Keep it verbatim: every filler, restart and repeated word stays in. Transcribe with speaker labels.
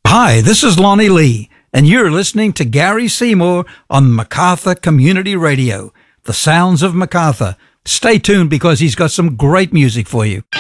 Speaker 1: Hi, this is Lonnie Lee, and you're listening to Gary Seymour on MacArthur Community Radio, the sounds of MacArthur. Stay tuned because he's got some great music for you.